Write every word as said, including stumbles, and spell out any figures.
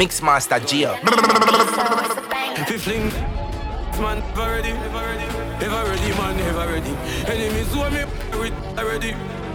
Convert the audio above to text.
Mixmaster Gio. Fling, man, ever ready, ever ready, ever ready, man, ever ready. Enemies want me with already.